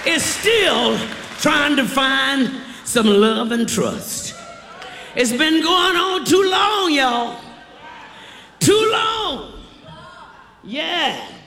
is still trying to find some love and trust. It's been going on too long, y'all. Too long. Yeah.